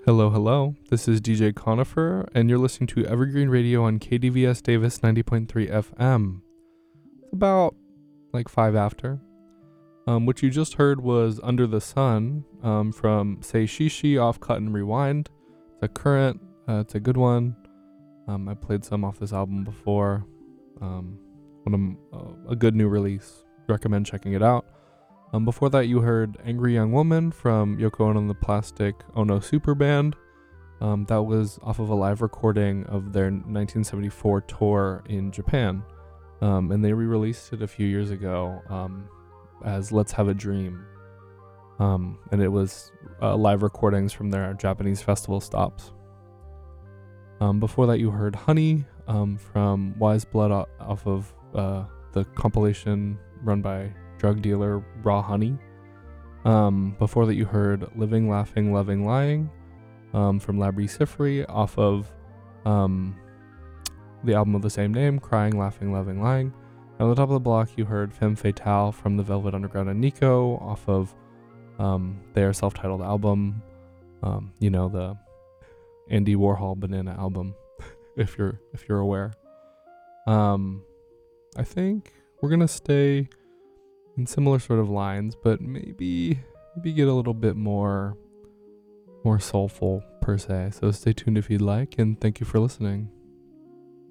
Hello, hello. This is DJ Conifer, and you're listening to Evergreen Radio on KDVS Davis 90.3 FM. It's about like 5 after. What you just heard was Under the Sun from Say Shishi off Cut and Rewind. It's a current, it's a good one. I played some off this album before. A good new release. Recommend checking it out. Before that, you heard Angry Young Woman from Yoko Ono and the Plastic Ono Super Band. That was off of a live recording of their 1974 tour in Japan. And they re-released it a few years ago as Let's Have a Dream. And it was live recordings from their Japanese festival stops. Before that, you heard Honey from Wise Blood off of the compilation run by drug dealer Raw Honey. Before that, you heard Living, Laughing, Loving, Lying from Labri Sifri off of the album of the same name, Crying, Laughing, Loving, Lying. And on the top of the block, you heard Femme Fatale from the Velvet Underground and Nico off of their self-titled album, the Andy Warhol Banana album, if you're aware. I think we're gonna stay in similar sort of lines, but maybe get a little bit more soulful per se. So stay tuned if you'd like, and thank you for listening.